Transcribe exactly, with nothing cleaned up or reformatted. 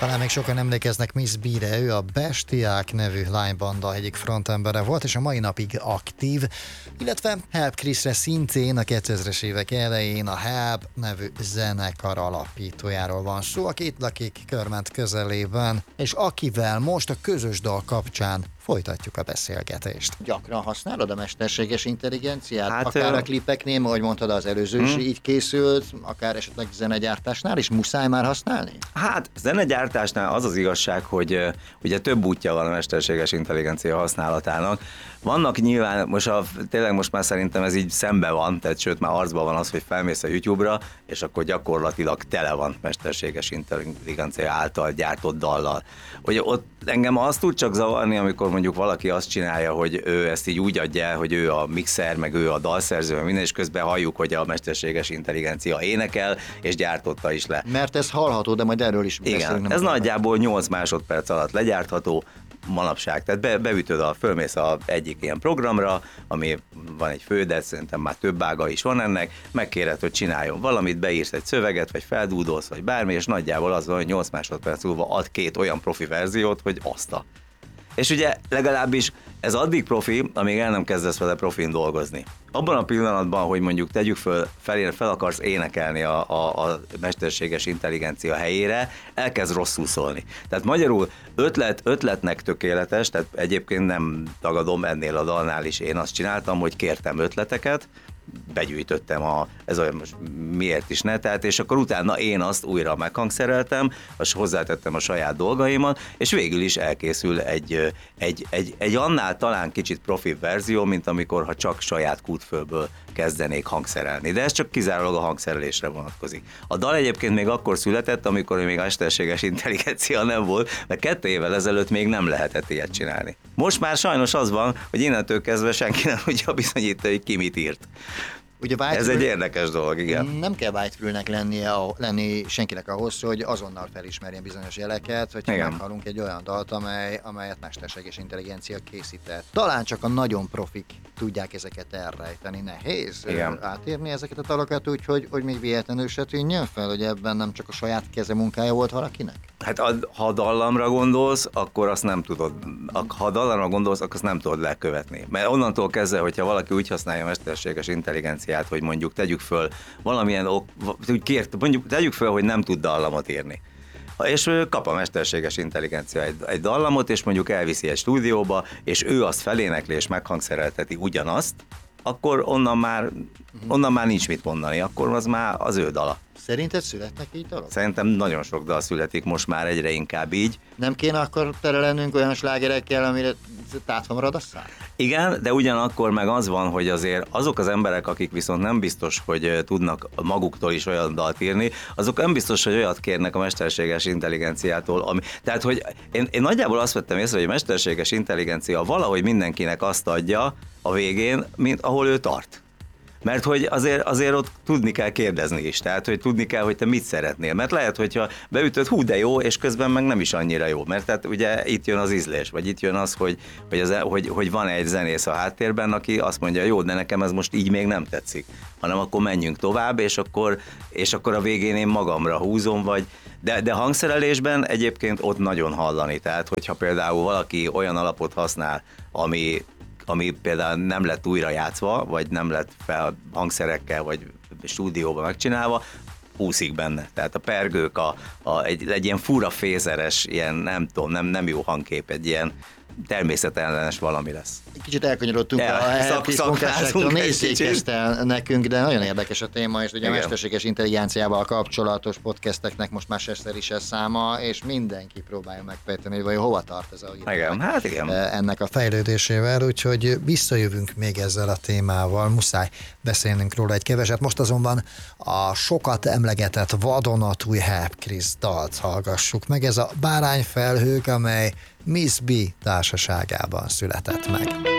Talán még sokan emlékeznek Miss B-re, ő a Bestiák nevű lánybanda egyik frontembere volt, és a mai napig aktív, illetve Help Chrisre szintén a kétezres évek elején a Help nevű zenekar alapítójáról van szó, a Két lakik Körment közelében, és akivel most a közös dal kapcsán folytatjuk a beszélgetést. Gyakran használod a mesterséges intelligenciát? Hát, akár a klipeknél, ahogy mondtad, az előző is hmm. így készült, akár esetleg zenegyártásnál is muszáj már használni? Hát zenegyártásnál az az igazság, hogy ugye több útja van a mesterséges intelligencia használatának. Vannak nyilván, most a, tényleg most már szerintem ez így szembe van, tehát sőt már arcban van az, hogy felmész a YouTube-ra, és akkor gyakorlatilag tele van mesterséges intelligencia által gyártott dallal. Ugye ott engem azt tud csak zavarni, amikor mondjuk valaki azt csinálja, hogy ő ezt így úgy adja el, hogy ő a mixer, meg ő a dalszerző, minden, és közben halljuk, hogy a mesterséges intelligencia énekel, és gyártotta is le. Mert ez hallható, de majd erről is beszélünk. Igen, ez nagyjából nyolc másodperc alatt legyártható manapság. Tehát be, beütöd a, fölmész a egyik ilyen programra, ami van egy fő, de szerintem már több ága is van ennek, megkéred, hogy csináljon valamit, beírsz egy szöveget, vagy feldúdolsz, vagy bármi, és nagyjából az van, hogy nyolc másodperc múlva ad két olyan profi verziót, hogy azt a. És ugye legalábbis ez addig profi, amíg el nem kezdesz vele profin dolgozni. Abban a pillanatban, hogy mondjuk tegyük föl, fel, fel akarsz énekelni a, a, a mesterséges intelligencia helyére, elkezd rosszul szólni. Tehát magyarul ötlet, ötletnek tökéletes, tehát egyébként nem tagadom, ennél a dalnál is én azt csináltam, hogy kértem ötleteket, begyűjtöttem a, ez olyan most miért is ne, tehát és akkor utána én azt újra meghangszereltem, és hozzátettem a saját dolgaimat, és végül is elkészül egy, egy, egy, egy annál talán kicsit profi verzió, mint amikor ha csak saját kútfőből kezdenék hangszerelni. De ez csak kizárólag a hangszerelésre vonatkozik. A dal egyébként még akkor született, amikor még a mesterséges intelligencia nem volt, mert kettő évvel ezelőtt még nem lehetett ilyet csinálni. Most már sajnos az van, hogy innentől kezdve senki nem tudja bizonyítani, hogy ki mit írt. Ugye ez egy érdekes dolog, igen. Nem kell whitefülnek lennie, lenni senkinek ahhoz, hogy azonnal felismerjen bizonyos jeleket, hogyha igen. meghallunk egy olyan dalt, amely, amelyet mesterséges intelligencia készített. Talán csak a nagyon profik tudják ezeket elrejteni. Nehéz igen. átírni ezeket a dalokat úgy, hogy, hogy még véletlenül se tűnjön fel, hogy ebben nem csak a saját kezemunkája volt valakinek? Hát ha a dallamra gondolsz, akkor azt nem tudod, ha a dallamra gondolsz, akkor azt nem tudod lekövetni. Mert onnantól kezdve, hogyha valaki úgy használja a mesterséges intelligenciát, hogy mondjuk tegyük föl valamilyen ok, kért, mondjuk tegyük föl, hogy nem tud dallamot írni. És ő kap a mesterséges intelligencia egy, egy dallamot, és mondjuk elviszi egy stúdióba, és ő azt felénekli, és meghangszerelteti ugyanazt, akkor onnan már, onnan már nincs mit mondani, akkor az már az ő dala. Szerinted születnek így dalok? Szerintem nagyon sok dal születik most már egyre inkább így. Nem kéne akkor terelennünk olyan slágerekkel, amire tátva marad a szám? Igen, de ugyanakkor meg az van, hogy azért azok az emberek, akik viszont nem biztos, hogy tudnak maguktól is olyan dalt írni, azok nem biztos, hogy olyat kérnek a mesterséges intelligenciától. Ami, tehát, hogy én, én nagyjából azt vettem észre, hogy a mesterséges intelligencia valahogy mindenkinek azt adja a végén, mint ahol ő tart. Mert hogy azért, azért ott tudni kell kérdezni is, tehát hogy tudni kell, hogy te mit szeretnél. Mert lehet, hogyha beütöd, hú de jó, és közben meg nem is annyira jó. Mert tehát ugye itt jön az ízlés, vagy itt jön az, hogy, hogy, az, hogy, hogy van egy zenész a háttérben, aki azt mondja, jó, de nekem ez most így még nem tetszik. Hanem akkor menjünk tovább, és akkor, és akkor a végén én magamra húzom, vagy de, de hangszerelésben egyébként ott nagyon hallani. Tehát hogyha például valaki olyan alapot használ, ami ami például nem lett újra játszva, vagy nem lett fel hangszerekkel, vagy stúdióban megcsinálva, úszik benne. Tehát a pergők, a, a, egy, egy ilyen fura fézeres, ilyen nem tudom, nem, nem jó hangkép, egy ilyen természetellenes valami lesz. Kicsit elkanyarodtunk ja, a helpis munkásságtól, nézzék ezt el nekünk, de nagyon érdekes a téma, és ugye igen. a mesterséges intelligenciával kapcsolatos podcasteknek most már seszer is ez száma, és mindenki próbálja megfejteni, hogy vajon hova tart ez a igen, hát igen. ennek a fejlődésével, úgyhogy visszajövünk még ezzel a témával, muszáj beszélnünk róla egy keveset. Most azonban a sokat emlegetett vadonatúj Help Chris dalt hallgassuk meg, ez a Bárányfelhők, amely Miss B társaságában született meg.